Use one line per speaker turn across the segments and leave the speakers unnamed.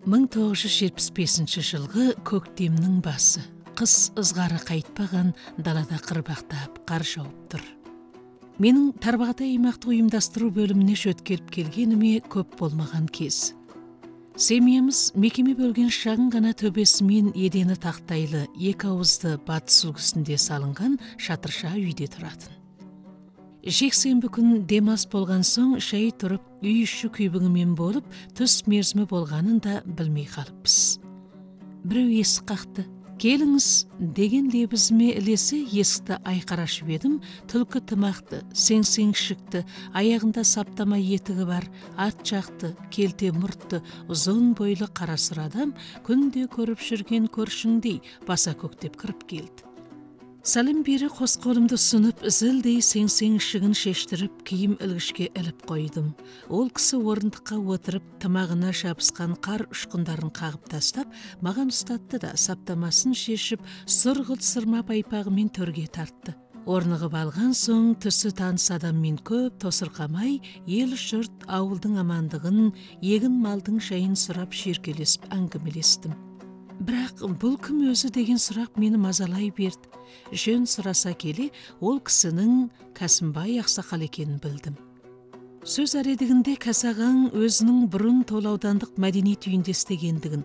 1975 жылғы көктемнің басы. Қыс ызғары қайтпаған, далада қырбақтап, қар жауып тұр. Менің тарбағатай аймақты ұйымдастыру бөліміне шөткеліп келгеніме көп болмаған кез. Семьямыз мекеме бөлген шағын ғана төбесімен едені тақтайлы, екі ауызды батыс үлгісінде салынған шатырша үйде тұратын. Жексенбі күн демас болған соң шай тұрып, үй іші күйбіңімен болып, түс мерзімі болғанын да білмей қалыппыз. Біреу есік қақты. Келіңіз деген лебізіме ілесе есікті айқара ашып едім. Түлкі тымақты, сеңсең шікті, аяғында саптама етігі бар, ат жақты, келте мұртты, ұзын бойлы қара сұр адам күнде көріп жүрген көршіңдей баса көктеп кіріп келді. Сәлем бері қос қолымды ұсынып, зілдей сеңсең ішігін шештіріп, киім ілгішке іліп қойдым. Ол кісі орындыққа отырып, тымағына жабысқан қар ұшқындарын қағып тастап, маған ұстатты да саптамасын шешіп, сұрғылт сырма байпағымен төрге тартты. Орнығып алған соң түсі таныс адаммен көп тосырқамай, ел жұрт ауылдың амандығын, егін малдың жайын сұрап шеркелесіп әңгімелестім. Бірақ бұл кім өзі деген сұрақ мені мазалай берді. Жөн сұраса келе, ол кісінің Кәсімбай ақсақал екенін білдім. Сөз әредігінде Кәсағаң өзінің бұрын Толаудандық мәдениет үйінде істегендігін,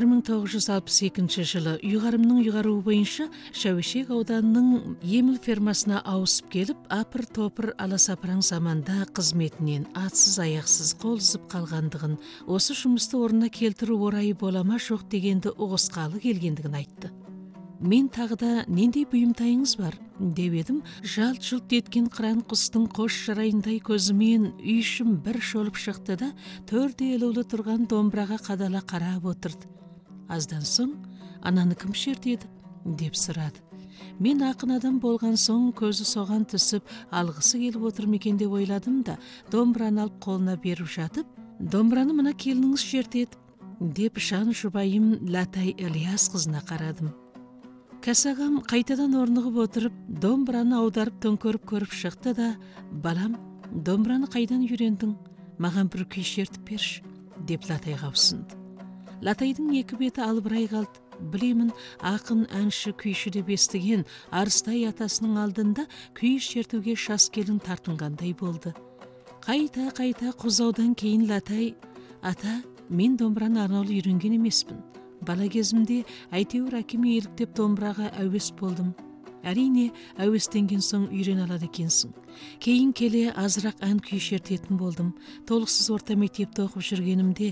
1962 жылы ұйғарымның ұйғаруы бойынша Шәуешек ауданының Еміл фермасына ауысып келіп, апыр-топыр аласапыран заманда қызметінен атсыз аяқсыз қол үзіп қалғандығын, осы жұмысты орнына келтіру орайы болама жоқ дегенді ұғысқалы келгендігін айтты. Мен тағы да нендей бұйымтайыңыз бар, деп едім. Жалт-жұлт еткен қыран құстың қош жарайындай көзімен үй ішім бір шолып шықты да, төрде елеулі тұрған домбыраға қадала қарап отырды. Аздан соң, ананы кім шертеді, деп сұрады. Мен ақын адам болған соң көзі соған түсіп, алғысы келіп отыр екен деп ойладым да, домбыраны алып қолына беріп жатып, домбыраны мына келініңіз шертеді, деп жан жұбайым Латай Ілияс қызына қарадым. Кәсағам қайтадан орнығып отырып, домбыраны аударып төңкеріп көріп шықты да, балам, домбыраны қайдан үйрендің? Маған бір күй шертіп берші, деп Латайға ұсынды. Латайдың екі беті албырай қалды. Білемін, ақын, әнші, күйші деп естіген Арыстай атасының алдында күй шертуге жас келін тартынғандай болды. Қайта қозаудан кейін Латай, ата, мен домбыраны арнаулы үйренген емеспін. Бала кезімде әйтеуір әкеме еліктеп домбыраға әуес болдым. Әрине, әуестенген соң үйрен алады екенсің. Кейін келе азырақ ән күй шертетін болдым. Толықсыз орта мектепте оқып жүргенімде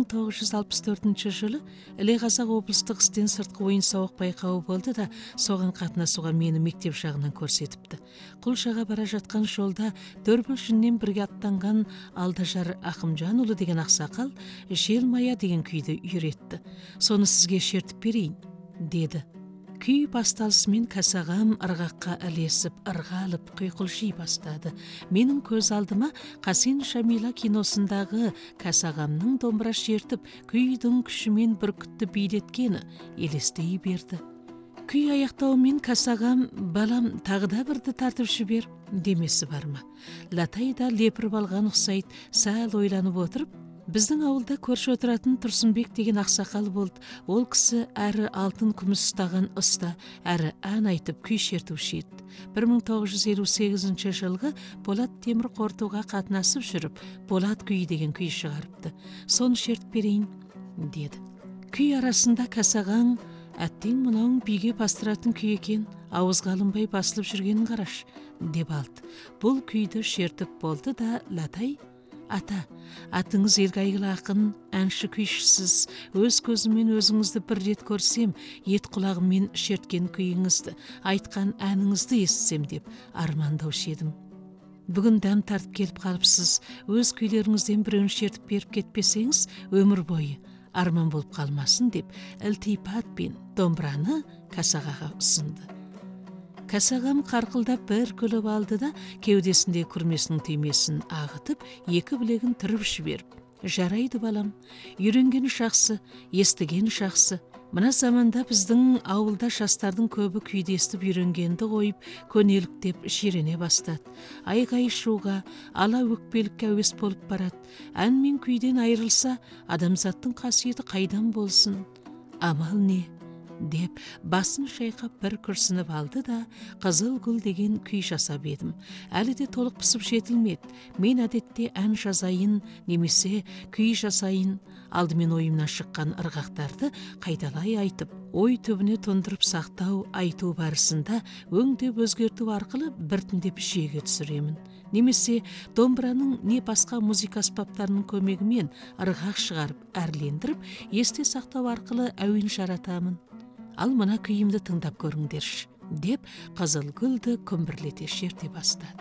1964 жылы Іле Қазақ облыстық істен сыртқы ойын-сауық байқауы болды да, соған қатынасуға мені мектеп жағынан көрсетіпті. Құлшаға бара жатқан жолда Дөрбілжіннен бірге аттанған Алдажар Ақымжанұлы деген ақсақал Желмая деген күйді үйретті. Соны сізге шертіп берейін, деді. Күй басталысымен Кәсағам ырғаққа ілесіп, ырғалып, құйқылжи бастады. Менің көз алдыма Қасен Шамила киносындағы Кәсағамның домбыра шертіп, күйдің күшімен бүркітті билеткені елестей берді. Күй аяқтауымен Кәсағам, балам, тағы да бірді тартып жібер, демесі бар ма? Латай да лепіріп алған ұқсайды, сәл ойланып отырып, біздің ауылда көрші отыратын Тұрсынбек деген ақсақал болды. Ол кісі әрі алтын күміс ұстаған ұста, әрі ән айтып күй шертуші еді. 1958 жылғы Болат темір қорытуға қатынасып жүріп, Болат күйі деген күй шығарыпты. Соны шертіп берейін, деді. Күй арасында Кәсағаң, әттең мынауың биге бастыратын күй екен, ауызға алынбай басылып жүргенін қараш, деп алды. Бұл күйді шертіп болды да, Латай, ата, атыңыз елғайғылы ақын, әнші күйшісіз, өз көзіммен өзіңізді бір рет көрсем, ет құлағыммен шерткен күйіңізді, айтқан әніңізді естісем деп армандаушы едім. Бүгін дәм тартып келіп қалыпсыз, өз күйлеріңізден біреуін шертіп беріп кетпесеңіз, өмір бойы арман болып қалмасын деп, ілтипатпен домбыраны Кәсағаға ұсынды. Кәсағам қарқылдап бір күліп алды да, кеудесінде күрмесінің түймесін ағытып, екі білегін түріп жіберіп, жарайды балам, үйренгені жақсы, естігені жақсы, Мына заманда біздің ауылда жастардың көбі күйді естіп үйренгенді қойып, көнеліктеп ширене бастады. Айғай шуға, ала өкпелікке әуес болып барады. Ән мен күйден айырылса, адамзаттың қасиеті қайдан болсын? Амал не? Деп басын шайқап бір күрсініп алды да, қызыл гүл деген күй жасап едім. Әлі де толық пісіп жетілмеді. Мен әдетте ән жазайын, немесе күй жасайын. Алдымен ойымнан шыққан ырғақтарды қайталай айтып, ой түбіне тұндырып сақтау, айту барысында өңдеп өзгерту арқылы біртіндеп жүйеге түсіремін. Немесе домбыраның не басқа музыка аспаптарының көмегімен ырғақ шығарып, әрлендіріп, есте сақтау арқылы әуен жаратамын. Ал мына күйімді тыңдап көріңдерші, деп қызыл гүлді күмбірлете шерте бастады.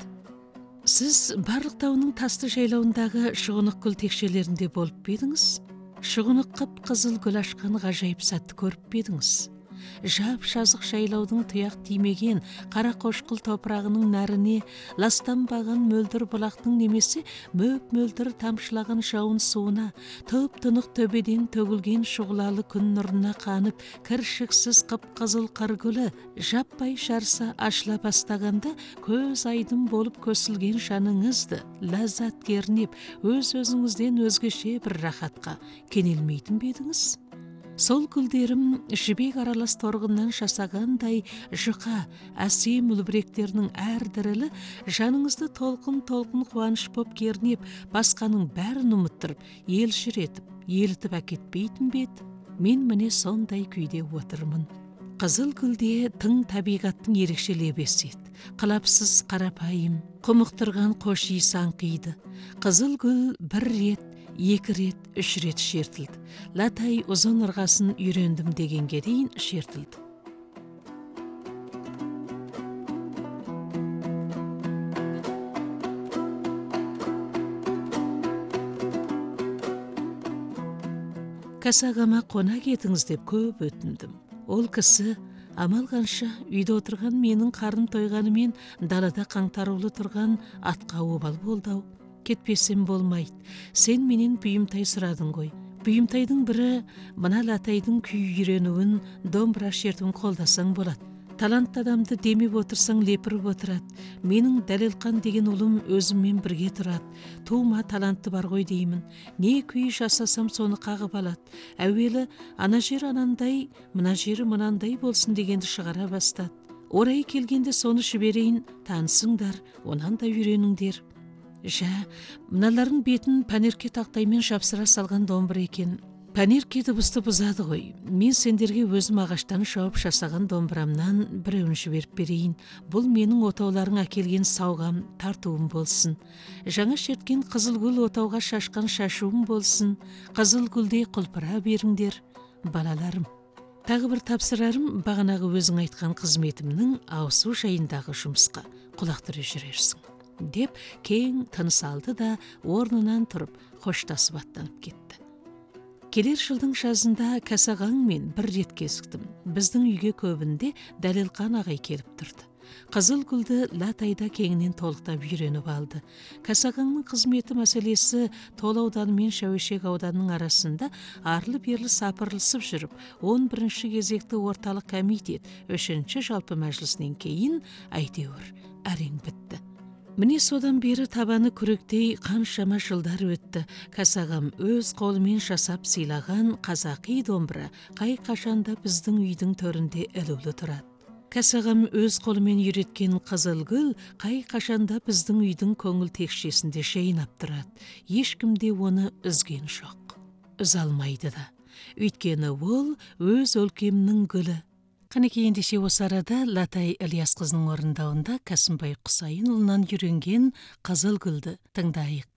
Сіз барлық тауының тасты жайлауындағы шұғынық гүл текшелерінде болып бедіңіз? Шұғынық қып қызыл гүл ашқан ғажайып сәтті көріп бедіңіз? Жап жазық жайлаудың тұяқ тимеген қара қошқыл топырағының нәріне ластанбаған мөлдір бұлақтың немесе мөп-мөлдір тамшылаған жауын суына, тұп-тұнық төбеден төгілген шұғылалы күн нұрына қанып, кіршіксіз қып-қызыл қыргүлі жаппай жарса ашыла бастағанда көз айдын болып көсілген жаныңызды ләззат кернеп, өз-өзіңізден өзгеше бір рахатқа кенелмейтін бедіңіз? Сол гүлдерім жібек аралас торғыннан жасағандай жұқа, әсем үлбіректерінің әр дірілі жаныңызды толқын-толқын қуаныш боп кернеп, басқаның бәрін ұмыттырып, елжіретіп, елітіп әкетпейтін бет. Мен міне сондай күйде отырмын. Қызыл гүлде тың табиғаттың ерекше лебесі еді. Қылапсыз қарапайым, құмықтырған қош иіс аңқиды. Қызыл гүл бір рет, екі рет, үш рет шертілді. Латай ұзын ырғасын үйрендім дегенге дейін шертілді. Касағама қонақ етіңіз деп көп өтіндім. Ол кісі амал қанша үйде отырған менің қарын тойғанымен далада қаңтарулы тұрған атқа обал болды-ау. Кетпесем болмайды. Сен менен бұйымтай сұрадың ғой. Бұйымтайдың бірі мына Латайдың күй үйренуін, домбыра шертуін қолдасаң болады. Талантты адамды демеп отырсаң лепіріп отырады. Менің Дәлелқан деген ұлым өзіммен бірге тұрады. Туыма талантты бар ғой деймін. Не күй жасасам соны қағып алады. Әуелі ана жер анандай, мына жері мынандай болсын дегенді шығара бастады. Орайы келгенде соны жіберейін, танысыңдар, онан да үйреніңдер. Жә, мыналардың бетін пәнерке тақтаймен жапсыра салған домбыра екен. Пәнерке дыбысты бұзады ғой. Мен сендерге өзім ағаштан шауып жасаған домбырамнан біреуін жіберіп берейін. Бұл менің отауларың әкелген сауғам, тартуым болсын. Жаңа шерткен қызыл гүл отауға шашқан шашуым болсын. Қызыл гүлдей құлпыра беріңдер, балаларым. Тағы бір тапсырарым, бағанағы өзің айтқан қызметімнің ауысу жайындағы жұмысқа құлақ түре жүрерсің. Деп кең тыныс алды да орнынан тұрып қоштасып аттанып кетті. Келер жылдың жазында Касағаңмен бір рет кезіктім. Біздің үйге көбінде Дәлелқан ағай келіп тұрды. Қызыл гүлді Латайда кеңінен толықтап үйреніп алды. Касағаңның қызметі мәселесі Тол ауданы мен Шәуешек ауданының арасында арлы-берлі сапырылысып жүріп, 11-ші кезекті орталық комитет 3-ші жалпы мәжілісінен кейін әйтеуір әрең бітті. Міне содан бері табаны күректей қаншама жылдар өтті. Касағам өз қолымен жасап сыйлаған қазақи домбыра қай қашанда біздің үйдің төрінде ілулі тұрады. Касағам өз қолымен үйреткен қызыл гүл қай қашанда біздің үйдің көңіл текшесінде жайнап тұрады. Ешкімде оны үзген жоқ. Үзе алмайды да. Өйткені ол өз өлкемнің гүлі. Қанекей ендеше осы арада Латай Ілиясқызының орындауында Кәсімбай Құсайынұлынан үйренген қызыл гүлді тыңдайық.